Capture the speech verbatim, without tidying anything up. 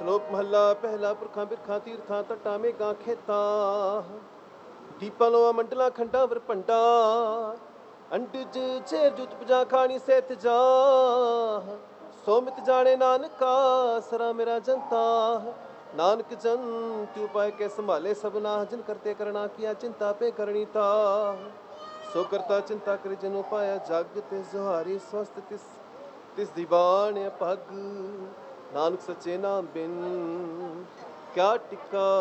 ਸ਼ਲੋਕ ਮਹੱਲਾ ਪਹਿਲਾ। ਪੁਰਖਾਂ ਬਿਰਖਾਂ ਤੀਰਥਾਂ ਤਟਾਂ ਮੇਘਾਂ ਖੇਤਾਂ, ਦੀਪਾਂ ਲੋਆਂ ਮੰਡਲਾਂ ਖੰਡਾਂ ਵਰ ਭੰਡਾ, ਅੰਡਜ ਛੇਰ ਜੁਤ ਪਜਾ ਖਾਣੀ ਸਹਿਤ ਜਾ, ਸੋਮਿਤ ਜਾਣੇ ਨਾਨਕਾ ਸਰਾ ਮੇਰਾ ਜਨਤਾ। ਨਾਨਕ ਜਨ ਤੂ ਪਾਏ ਕੇ ਸੰਭਾਲੇ ਸਭਨਾ, ਜਿਨ ਕਰਤੇ ਕਰਣਾ ਕੀਆ ਚਿੰਤਾ ਪੇ ਕਰਣੀ ਤਾ। ਸੋ ਕਰਤਾ ਚਿੰਤਾ ਕਰੇ ਜਿਨ ਉਪਾਇਆ ਜਗ, ਤਿਸ ਜੁਹਾਰੀ ਸਵਸਤ ਤਿਸ ਤਿਸ ਦੀ ਬਾਣ ਪੱਗ। ਨਾਨਕ ਸੱਚੇ ਨਾਮ ਬਿਨ ਕਿਆ ਟਿਕਾ